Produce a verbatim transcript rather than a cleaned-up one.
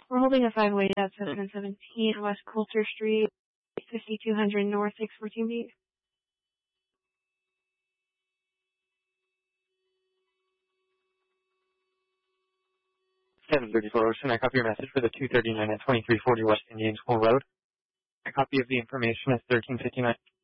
We're holding a five-way at seven seventeen West Coulter Street, fifty-two hundred North, six fourteen B. seven thirty-four Ocean. I copy your message for the two thirty-nine at twenty-three forty West Indian School Road. A copy of the information is thirteen fifty-nine.